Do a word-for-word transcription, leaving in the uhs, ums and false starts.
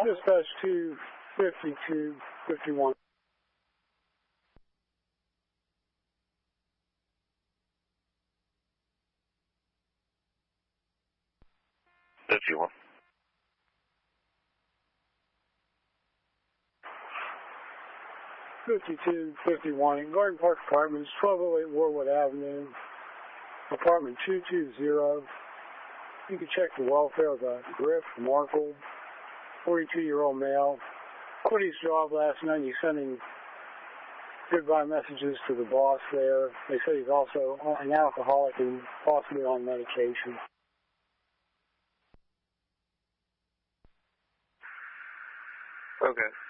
Dispatch two fifty-two fifty-one. fifty-one. fifty-two fifty-one, Garden Park Apartments, twelve oh eight Warwood Avenue, apartment two two zero. You can check the welfare of uh, Griff Markle, forty-two-year-old male. Quit his job last night. He's sending goodbye messages to the boss there. They say he's also an alcoholic and possibly on medication. Okay.